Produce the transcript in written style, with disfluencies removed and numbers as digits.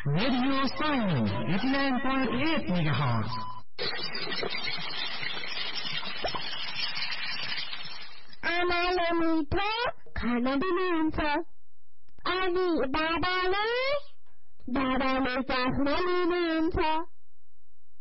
Radio Simon 89.8 megahertz. आमाले मिठो खाना दिनुहुन्छ अनि बाबाले चाख्न लिनुहुन्छ।